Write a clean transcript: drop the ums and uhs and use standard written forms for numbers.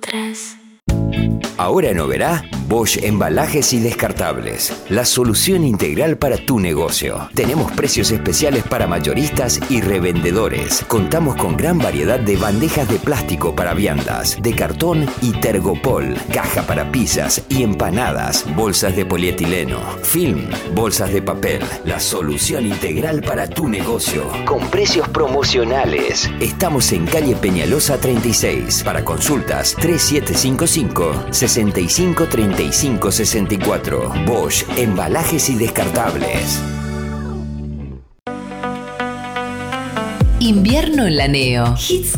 atrás. Ahora no verá Bosch Embalajes y Descartables, la solución integral para tu negocio. Tenemos precios especiales para mayoristas y revendedores. Contamos con gran variedad de bandejas de plástico para viandas, de cartón y tergopol, caja para pizzas y empanadas, bolsas de polietileno, film, bolsas de papel. La solución integral para tu negocio, con precios promocionales. Estamos en calle Peñalosa 36. Para consultas 3755 65 35 64. Bosch Embalajes y Descartables. Invierno en la Neo. Hits